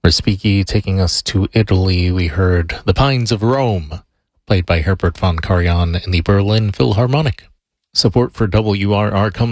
Respighi taking us to Italy, we heard The Pines of Rome, played by Herbert von Karajan in the Berlin Philharmonic. Support for WRR comes